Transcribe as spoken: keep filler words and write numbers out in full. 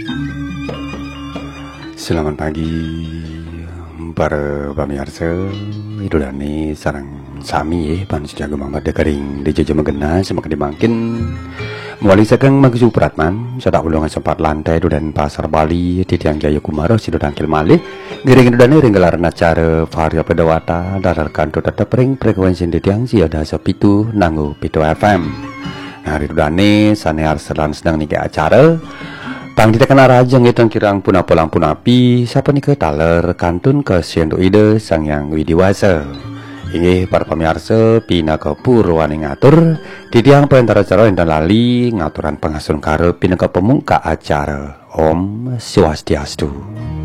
Selamat pagi para pemirsa idolani sarang sami pan sejaga mangbat kering di jaja megena semakin dimangkin muali sekeng magsu pratman sadak ulungan sempat lantai dan pasar Bali di tiang Jaya Kumaro sido dangkil malih giring dudane ringgelaran acara varia pedawata darar kanto tetep ring frekuensi di tiang si ada sepitu nanggu pitu F M. Nah ridane sanear selan sedang niki acara Pang ditekan arajeng itong kirang puna polang punapi siapa nih ke taler kantun ke siendu ide sang yang widiwasa. Inggih para pemirsa pina ke purwani ngatur di tiang perantara cara dan lali ngaturan pengasun kare pina ke pemungka acara Om Swastiastu.